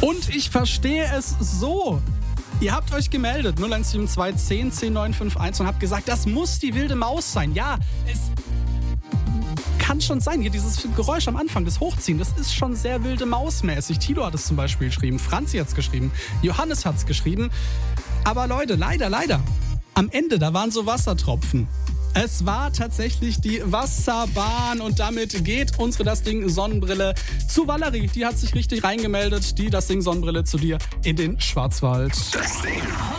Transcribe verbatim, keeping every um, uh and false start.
Und ich verstehe es so. Ihr habt euch gemeldet, null eins sieben zwei zehn zehn neun fünf eins und habt gesagt, das muss die wilde Maus sein. Ja, es kann schon sein. Hier dieses Geräusch am Anfang, das Hochziehen, das ist schon sehr wilde Maus-mäßig. Tilo hat es zum Beispiel geschrieben, Franzi hat es geschrieben, Johannes hat es geschrieben. Aber Leute, leider, leider, am Ende, da waren so Wassertropfen. Es war tatsächlich die Wasserbahn und damit geht unsere Das Ding Sonnenbrille zu Valerie. Die hat sich richtig reingemeldet, die Das Ding Sonnenbrille zu dir in den Schwarzwald. Das Ding.